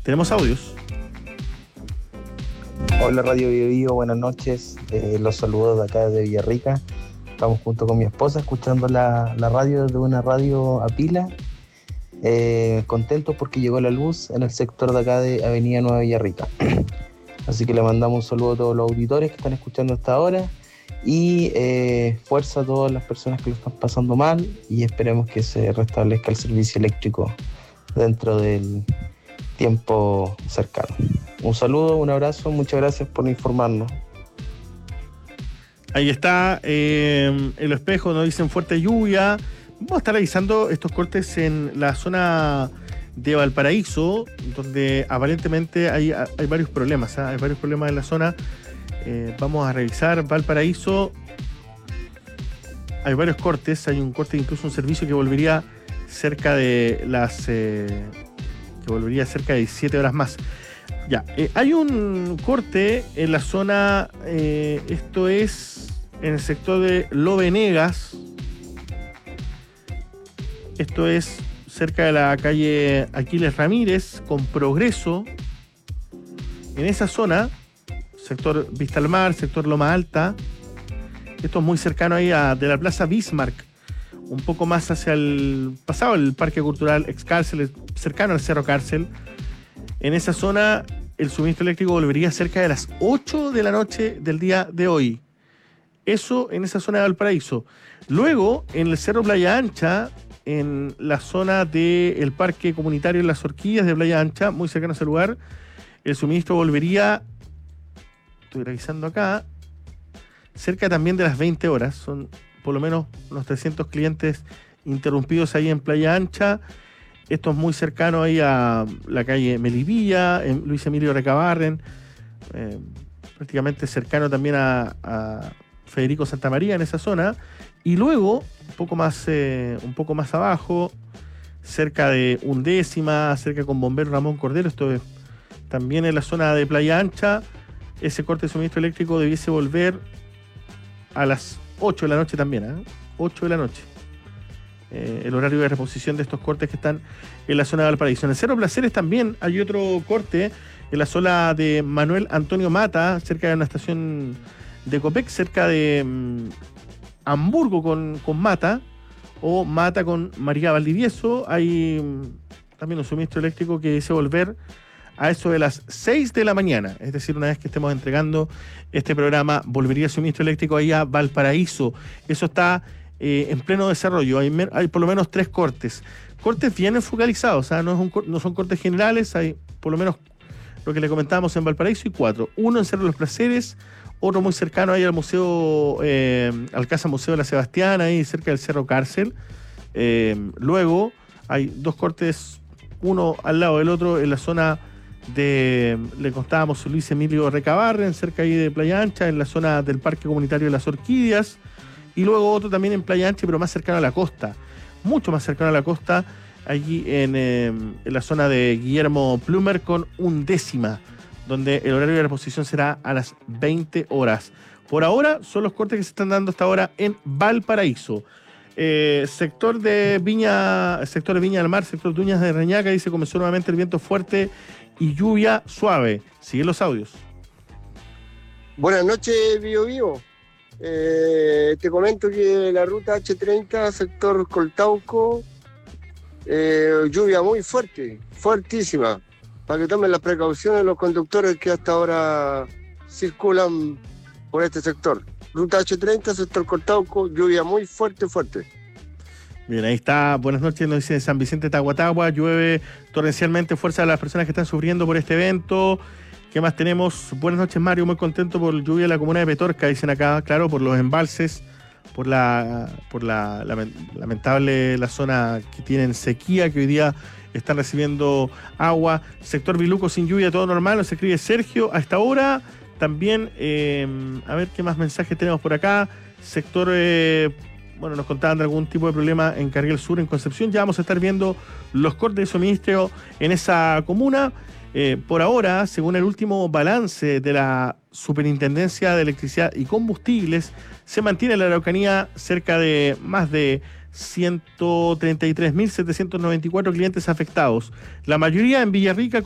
Tenemos audios. Hola Radio Bio Bio, buenas noches. Los saludos de acá de Villarrica. Estamos junto con mi esposa escuchando la radio de una radio a pila. Contentos porque llegó la luz en el sector de acá de Avenida Nueva Villarrica. Así que le mandamos un saludo a todos los auditores que están escuchando hasta ahora y fuerza a todas las personas que lo están pasando mal y esperemos que se restablezca el servicio eléctrico dentro del tiempo cercano. Un saludo, un abrazo, muchas gracias por informarnos. Ahí está el espejo, nos dicen fuerte lluvia. Vamos a estar revisando estos cortes en la zona de Valparaíso, donde aparentemente hay varios problemas, hay varios problemas en la zona. Vamos a revisar Valparaíso. Hay varios cortes, hay un corte, incluso un servicio que volvería cerca de cerca de 17 horas más. Ya, hay un corte en la zona, esto es en el sector de Lo Venegas. Esto es cerca de la calle Aquiles Ramírez con Progreso. En esa zona, sector Vista al Mar, sector Loma Alta. Esto es muy cercano ahí de la Plaza Bismarck, un poco más hacia el pasado, el Parque Cultural Ex Cárcel, cercano al Cerro Cárcel. En esa zona, el suministro eléctrico volvería cerca de las 8 de la noche del día de hoy. Eso en esa zona de Valparaíso. Luego, en el Cerro Playa Ancha, en la zona del Parque Comunitario Las Orquídeas de Playa Ancha, muy cercano a ese lugar, el suministro volvería, estoy revisando acá, cerca también de las 20 horas. Son por lo menos unos 300 clientes interrumpidos ahí en Playa Ancha. Esto es muy cercano ahí a la calle Melipilla, en Luis Emilio Recabarren, prácticamente cercano también a Federico Santamaría en esa zona. Y luego, un poco más abajo, cerca de Undécima, cerca con Bombero Ramón Cordero, esto es también en la zona de Playa Ancha, ese corte de suministro eléctrico debiese volver a las 8 de la noche también, 8 de la noche. El horario de reposición de estos cortes que están en la zona de Valparaíso. En el Cerro Placeres también hay otro corte en la zona de Manuel Antonio Mata, cerca de una estación de Copec, cerca de Hamburgo con Mata, o Mata con María Valdivieso. Hay también un suministro eléctrico que dice volver a eso de las 6 de la mañana, es decir, una vez que estemos entregando este programa, volvería el suministro eléctrico ahí a Valparaíso. Eso está en pleno desarrollo. Hay por lo menos 3 cortes bien focalizados, no son cortes generales. Hay por lo menos lo que le comentábamos en Valparaíso y 4. Uno en Cerro de los Placeres, otro muy cercano ahí al museo, al Casa Museo de la Sebastián, ahí cerca del Cerro Cárcel. Luego hay 2 cortes, uno al lado del otro, en la zona le contábamos Luis Emilio Recabarren, cerca ahí de Playa Ancha, en la zona del Parque Comunitario de Las Orquídeas. Y luego otro también en Playa Ancha, pero más cercano a la costa, mucho más cercano a la costa, allí en la zona de Guillermo Plumer con Undécima, donde el horario de reposición será a las 20 horas. Por ahora son los cortes que se están dando hasta ahora en Valparaíso. Sector de Viña del Mar, sector de Uñas de Reñaca, dice comenzó nuevamente el viento fuerte y lluvia suave. Siguen los audios. Buenas noches, Bio Bio. Te comento que la ruta H30, sector Coltauco, lluvia muy fuerte, fuertísima, para que tomen las precauciones los conductores que hasta ahora circulan por este sector. Ruta H30, sector Coltauco, lluvia muy fuerte. Bien, ahí está. Buenas noches, nos dice San Vicente Tahuatahua, llueve torrencialmente, fuerza a las personas que están sufriendo por este evento. ¿Qué más tenemos? Buenas noches, Mario, muy contento por lluvia en la comuna de Petorca, dicen acá, claro, por los embalses, por la lamentable la zona que tienen sequía, que hoy día están recibiendo agua. Sector Viluco sin lluvia, todo normal, nos escribe Sergio a esta hora. También, a ver qué más mensajes tenemos por acá. Sector, nos contaban de algún tipo de problema en Carriel Sur, en Concepción. Ya vamos a estar viendo los cortes de suministro en esa comuna. Por ahora, según el último balance de la Superintendencia de Electricidad y Combustibles, se mantiene en la Araucanía cerca de más de 133.794 clientes afectados. La mayoría en Villarrica,